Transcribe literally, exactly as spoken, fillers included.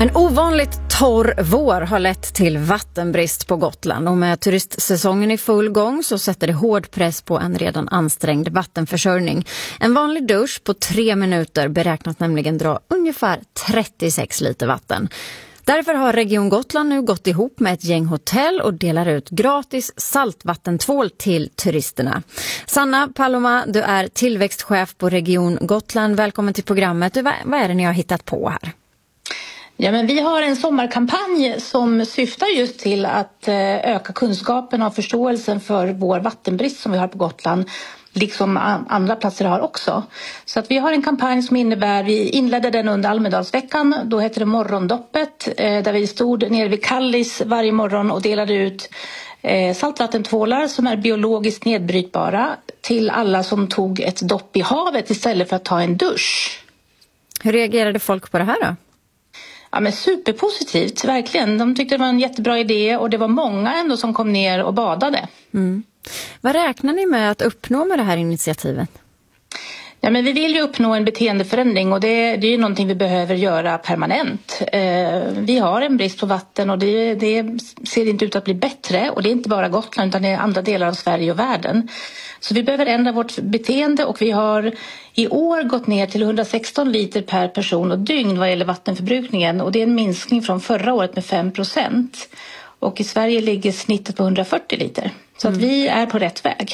En ovanligt torr vår har lett till vattenbrist på Gotland och med turistsäsongen i full gång så sätter det hård press på en redan ansträngd vattenförsörjning. En vanlig dusch på tre minuter beräknas nämligen dra ungefär trettiosex liter vatten. Därför har Region Gotland nu gått ihop med ett gäng hotell och delar ut gratis saltvattentvål till turisterna. Sanna Paloma, du är tillväxtchef på Region Gotland. Välkommen till programmet. Vad är det ni har hittat på här? Ja, men vi har en sommarkampanj som syftar just till att öka kunskapen och förståelsen för vår vattenbrist som vi har på Gotland, liksom andra platser har också. Så att vi har en kampanj som innebär, vi inledde den under Almedalsveckan, då hette det Morgondoppet, där vi stod nere vid Kallis varje morgon och delade ut saltvattentvålar som är biologiskt nedbrytbara till alla som tog ett dopp i havet istället för att ta en dusch. Hur reagerade folk på det här då? Ja, men superpositivt, verkligen. De tyckte det var en jättebra idé och det var många ändå som kom ner och badade. Mm. Vad räknar ni med att uppnå med det här initiativet? Ja, men vi vill ju uppnå en beteendeförändring och det, det är ju någonting vi behöver göra permanent. Eh, vi har en brist på vatten och det, det ser inte ut att bli bättre. Och det är inte bara Gotland utan det är andra delar av Sverige och världen. Så vi behöver ändra vårt beteende och vi har i år gått ner till hundrasexton liter per person och dygn vad gäller vattenförbrukningen. Och det är en minskning från förra året med fem procent. Och i Sverige ligger snittet på hundrafyrtio liter. Så att vi är på rätt väg.